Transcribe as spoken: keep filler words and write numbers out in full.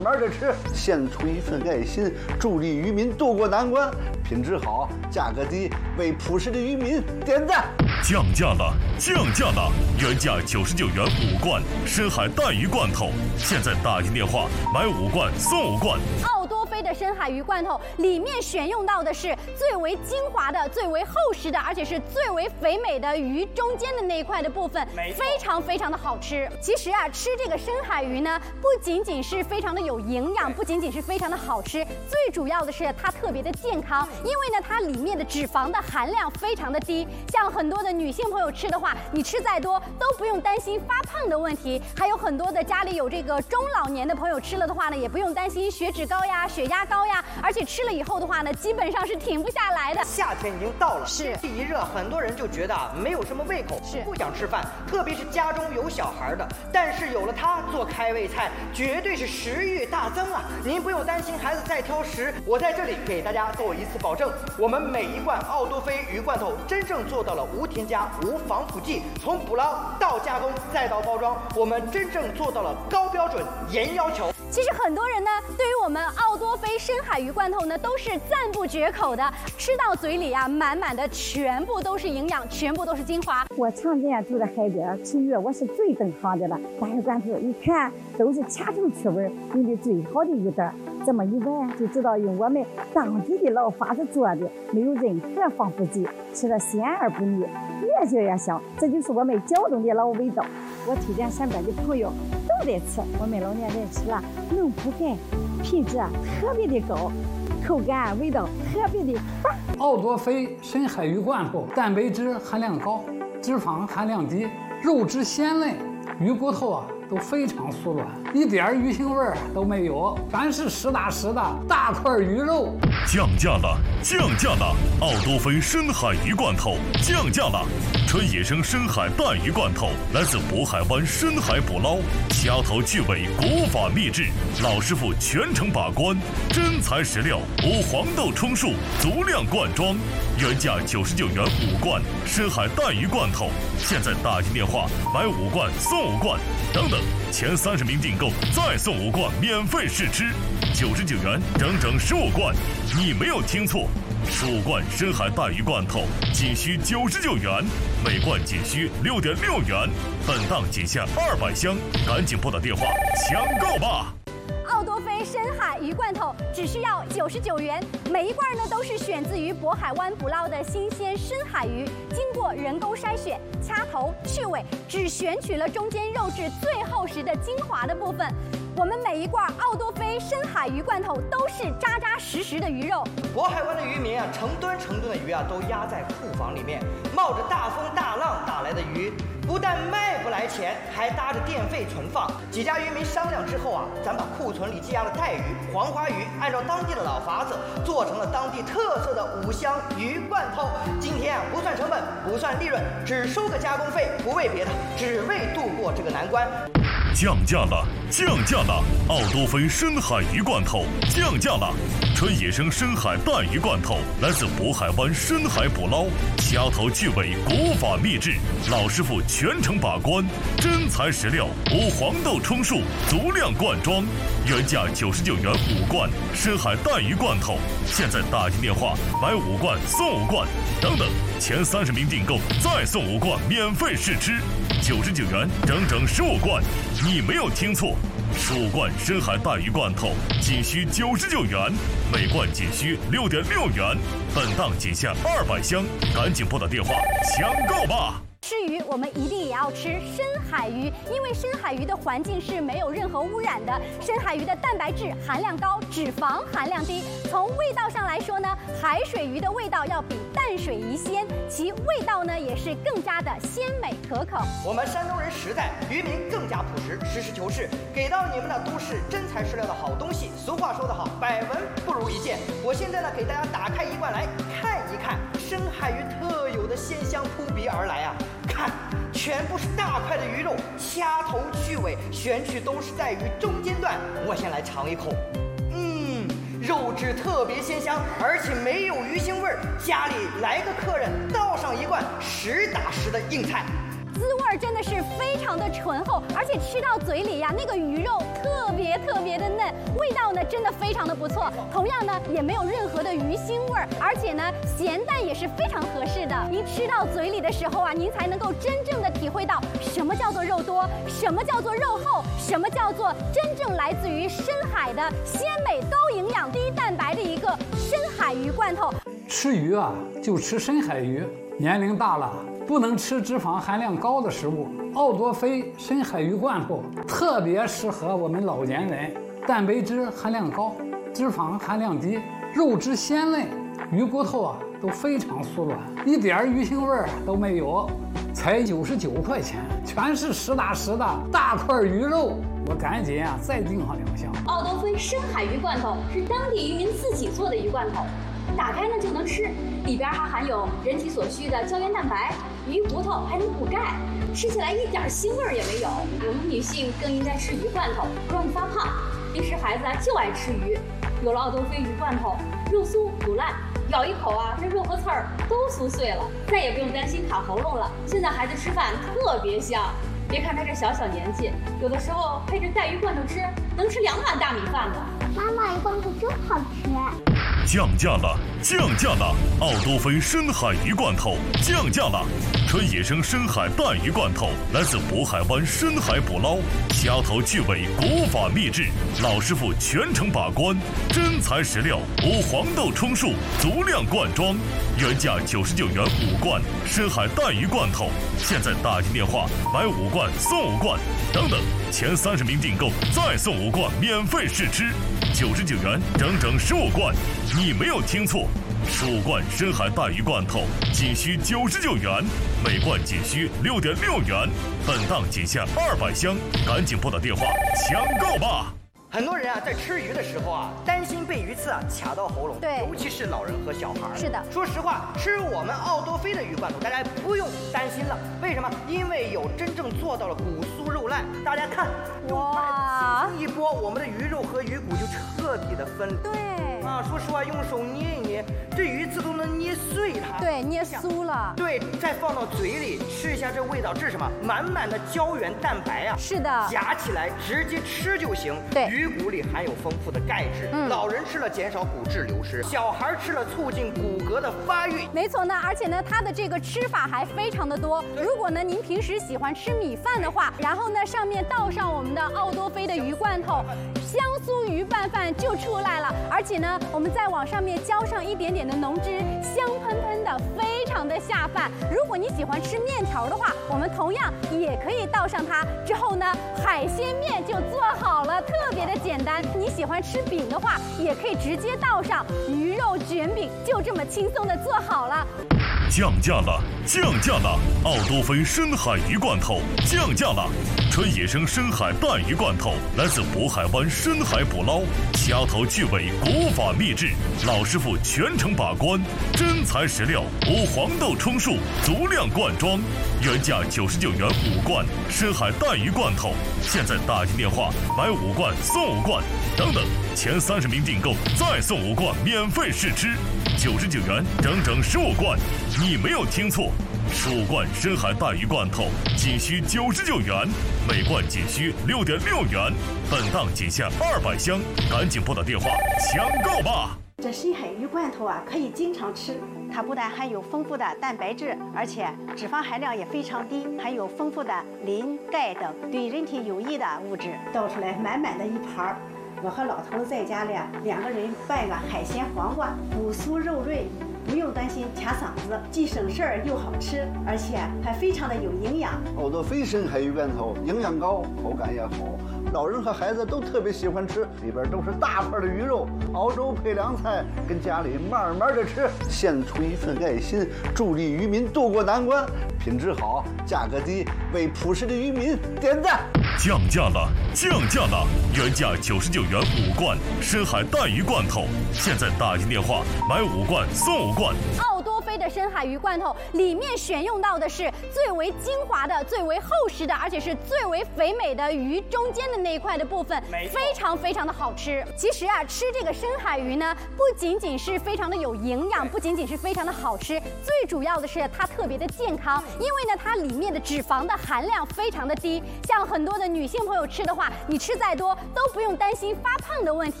慢着吃，献出一份爱心，助力渔民渡过难关。品质好，价格低，为朴实的渔民点赞。 降价了，降价了！原价九十九元五罐深海带鱼罐头，现在打进电话买五罐送五罐。 奥多菲的深海鱼罐头里面选用到的是最为精华的、最为厚实的，而且是最为肥美的鱼中间的那一块的部分，非常非常的好吃。其实啊，吃这个深海鱼呢，不仅仅是非常的有营养，不仅仅是非常的好吃，最主要的是它特别的健康，因为呢，它里面的脂肪的含量非常的低。像很多的女性朋友吃的话，你吃再多都不用担心发胖的问题。还有很多的家里有这个中老年的朋友吃了的话呢，也不用担心血脂高呀、血压高呀，而且吃了以后的话呢，基本上是停不下来的。 夏天已经到了， 是天气一热，很多人就觉得啊没有什么胃口， 是不想吃饭，特别是家中有小孩的。但是有了它做开胃菜，绝对是食欲大增啊！您不用担心孩子再挑食，我在这里给大家做一次保证，我们每一罐奥多菲鱼罐头真正做到了无添加、无防腐剂，从捕捞到加工再到包装，我们真正做到了高标准、严要求。 其实很多人呢，对于我们奥多菲深海鱼罐头呢，都是赞不绝口的。吃到嘴里啊，满满的全部都是营养，全部都是精华。 我常年住在海边吃鱼，我是最懂行的了。大鱼罐头一看都是掐头去味，用的最好的鱼胆，这么一闻就知道用我们当地的老法子做的，没有任何防腐剂，吃了鲜而不腻，越嚼越香。这就是我们胶东的老味道。我推荐身边的朋友都得吃，我们老年人吃了能补钙，品质特别的高，口感味道特别的棒。 奥多菲深海鱼罐头蛋白质含量高，脂肪含量低，肉质鲜嫩，鱼骨头啊都非常酥软，一点鱼腥味儿都没有，全是实打实的大块鱼肉。 降价了，降价了！奥多菲深海鱼罐头降价了！纯野生深海带鱼罐头来自渤海湾深海捕捞，掐头去尾，古法秘制，老师傅全程把关，真材实料，无黄豆充数，足量灌装。原价九十九元五罐深海带鱼罐头，现在打进电话买五罐送五罐，等等，前三十名订购再送五罐免费试吃，九十九元整整十五罐，你没有听错，十五罐深海带鱼罐头仅需九十九元，每罐仅需六点六元，本档仅限二百箱，赶紧拨打电话抢购吧！ 奥多菲深海鱼罐头只需要九十九元，每一罐呢都是选自于渤海湾捕捞的新鲜深海鱼，经过人工筛选、掐头去尾，只选取了中间肉质最厚实的精华的部分。我们每一罐奥多菲深海鱼罐头都是扎扎实实的鱼肉。 渤海湾的渔民啊，成吨成吨的鱼啊，都压在库房里面，冒着大风大浪打来的鱼，不但卖不来钱，还搭着电费存放。几家渔民商量之后啊，咱把库存里积压的带鱼、黄花鱼，按照当地的老法子，做成了当地特色的五香鱼罐头。今天啊，不算成本，不算利润，只收个加工费，不为别的，只为度过这个难关。 降价了，降价了！奥多菲深海鱼罐头降价了！纯野生深海带鱼罐头来自渤海湾深海捕捞，掐头去尾，古法秘制，老师傅全程把关，真材实料，无黄豆充数，足量灌装。原价九十九元五罐深海带鱼罐头，现在打进电话买五罐送五罐，等等，前三十名订购再送五罐免费试吃，九十九元整整十五罐，你没有听错，十五罐深海带鱼罐头仅需九十九元，每罐仅需六点六元，本档仅限二百箱，赶紧拨打电话抢购吧！ 吃鱼，我们一定也要吃深海鱼，因为深海鱼的环境是没有任何污染的。深海鱼的蛋白质含量高，脂肪含量低。从味道上来说呢，海水鱼的味道要比淡水鱼鲜，其味道呢也是更加的鲜美可口。 我们山东人实在，渔民更加朴实，实事求是，给到你们的都是真材实料的好东西。俗话说得好，百闻不如一见。我现在呢，给大家打开一罐来看一看，深海鱼特有的鲜香扑鼻而来啊！看，全部是大块的鱼肉，掐头去尾，选取都是在鱼中间段。我先来尝一口，嗯，肉质特别鲜香，而且没有鱼腥味儿。家里来个客人，倒上一罐实打实的硬菜。 滋味真的是非常的醇厚，而且吃到嘴里呀，那个鱼肉特别特别的嫩，味道呢真的非常的不错。同样呢，也没有任何的鱼腥味儿，而且呢，咸淡也是非常合适的。您吃到嘴里的时候啊，您才能够真正的体会到什么叫做肉多，什么叫做肉厚，什么叫做真正来自于深海的鲜美、高营养、低蛋白的一个深海鱼罐头。 吃鱼啊，就吃深海鱼。年龄大了，不能吃脂肪含量高的食物。奥多菲深海鱼罐头特别适合我们老年人，蛋白质含量高，脂肪含量低，肉质鲜嫩，鱼骨头啊都非常酥软，一点鱼腥味儿都没有，才九十九块钱，全是实打实的大块鱼肉。我赶紧啊再订上两箱。 奥多菲深海鱼罐头是当地渔民自己做的鱼罐头，打开呢就能吃，里边还含有人体所需的胶原蛋白，鱼骨头还能补钙，吃起来一点腥味儿也没有。我们女性更应该吃鱼罐头，不容易发胖。平时孩子啊就爱吃鱼，有了奥多菲鱼罐头，肉酥不烂，咬一口啊，这肉和刺儿都酥碎了，再也不用担心卡喉咙了。现在孩子吃饭特别香。别看他这小小年纪，有的时候配着带鱼罐头吃，能吃两碗大米饭的。 妈妈，鱼罐头真好吃。 降价了，降价了！奥多菲深海鱼罐头降价了，纯野生深海带鱼罐头，来自渤海湾深海捕捞，虾头去尾，国法秘制，老师傅全程把关，真材实料，无黄豆充数，足量灌装，原价九十九元五罐深海带鱼罐头，现在打进电话买五罐送五罐，等等，前三十名订购再送五罐免费试吃，九十九元整整十五罐。你没有听错，十五罐深海带鱼罐头仅需九十九元，每罐仅需六点六元，本档仅限二百箱，赶紧拨打电话抢购吧！ 很多人啊，在吃鱼的时候啊，担心被鱼刺啊卡到喉咙， 对， 尤其是老人和小孩。 是的， 说实话，吃我们奥多菲的鱼罐头，大家不用担心了。为什么？因为有真正做到了骨酥肉烂。大家看，哇，一拨，我们的鱼肉和鱼骨就彻底的分离。 对。 啊，说实话，用手捏一捏，这鱼刺都能捏碎它。 对，捏酥了。 对，再放到嘴里吃一下，这味道，这是什么？满满的胶原蛋白啊！ 是的， 夹起来直接吃就行。 对， 鱼骨里含有丰富的钙质，嗯，老人吃了减少骨质流失，小孩吃了促进骨骼的发育。 没错呢，而且呢，它的这个吃法还非常的多。如果呢您平时喜欢吃米饭的话，然后呢上面倒上我们的奥多菲的鱼罐头，香酥鱼拌饭就出来了。而且呢，我们再往上面浇上一点点的浓汁，香喷喷的，非常的下饭。如果你喜欢吃面条的话，我们同样也可以倒上它。之后呢，海鲜面就做好了，特别的简单。你喜欢吃饼的话，也可以直接倒上鱼肉卷饼，就这么轻松的做好了。 降价了，降价了！奥多菲深海鱼罐头降价了，纯野生深海带鱼罐头，来自渤海湾深海捕捞，虾头去尾，国法秘制，老师傅全程把关，真材实料，无黄豆充数，足量灌装，原价九十九元五罐深海带鱼罐头，现在打进电话买五罐送五罐，等等，前三十名订购再送五罐免费试吃，九十九元整整十五罐。你没有听错，十五罐深海带鱼罐头仅需九十九元，每罐仅需六点六元，本档仅限二百箱，赶紧拨打电话抢购吧！ 这深海鱼罐头啊，可以经常吃。它不但含有丰富的蛋白质，而且脂肪含量也非常低，含有丰富的磷、钙等对人体有益的物质。倒出来满满的一盘儿，我和老头在家里两个人拌个海鲜黄瓜，骨酥肉润。不用担心卡嗓子，既省事儿又好吃，而且还非常的有营养。 奥多菲深海鱼罐头营养高，口感也好，老人和孩子都特别喜欢吃，里边都是大块的鱼肉，熬粥配凉菜，跟家里慢慢的吃，献出一份爱心，助力渔民渡过难关，品质好，价格低，为朴实的渔民点赞。 降价了，降价了！原价九十九元五罐深海带鱼罐头，现在打进电话买五罐送五罐。 奥多菲的的深海鱼罐头，里面选用到的是最为精华的、最为厚实的，而且是最为肥美的鱼中间的那一块的部分，非常非常的好吃。其实啊，吃这个深海鱼呢，不仅仅是非常的有营养，不仅仅是非常的好吃，最主要的是它特别的健康，因为呢，它里面的脂肪的含量非常的低。像很多的女性朋友吃的话，你吃再多都不用担心发胖的问题。